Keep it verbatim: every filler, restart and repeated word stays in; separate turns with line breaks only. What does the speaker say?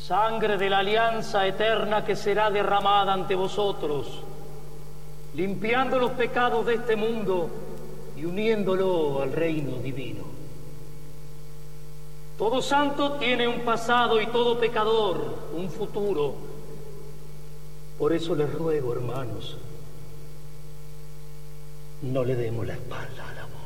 sangre de la alianza eterna que será derramada ante vosotros, limpiando los pecados de este mundo y uniéndolo al reino divino. Todo santo tiene un pasado y todo pecador un futuro. Por eso les ruego, hermanos, no le demos la espalda a la muerte.